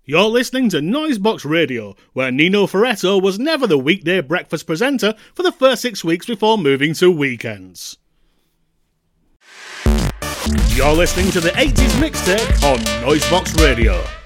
You're listening to Noisebox Radio, where Nino Ferretto was never the weekday breakfast presenter for the first 6 weeks before moving to weekends. You're listening to the 80s mixtape on Noisebox Radio.